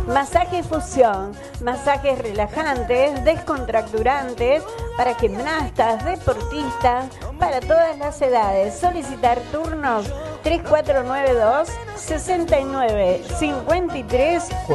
Masaje fusión, masajes relajantes, descontracturantes para gimnastas, deportistas, para todas las edades. Solicitar turnos 3492 69 53